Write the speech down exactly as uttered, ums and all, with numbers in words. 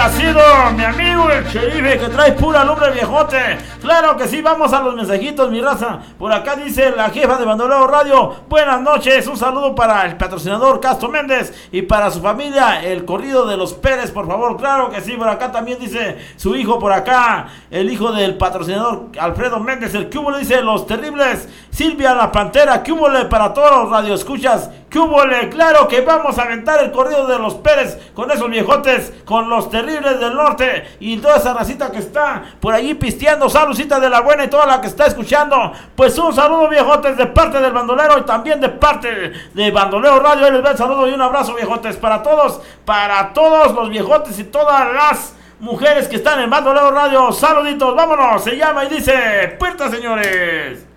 ha sido mi amigo el sheriff que trae pura lumbre viejote. Claro que sí, vamos a los mensajitos, mi raza. Por acá dice la jefa de Bandolero Radio: buenas noches, un saludo para el patrocinador Castro Méndez y para su familia, el corrido de los Pérez, por favor. Claro que sí, por acá también dice su hijo, por acá, el hijo del patrocinador Alfredo Méndez, el que hubo, dice Los Terribles, Silvia la Pantera, que hubo para todos los radioescuchas, que hubo, claro que vamos a aventar el corrido de los Pérez con esos viejotes, con Los Terribles del Norte y toda esa racita que está por allí pisteando. Saludcita de la buena y toda la que está escuchando. Pues un saludo, viejotes, de parte del bandolero y también de parte de Bandolero Radio. Ahí les va el saludo y un abrazo, viejotes, para todos, para todos los viejotes y todas las mujeres que están en Bandolero Radio. Saluditos, vámonos, se llama y dice: puerta, señores.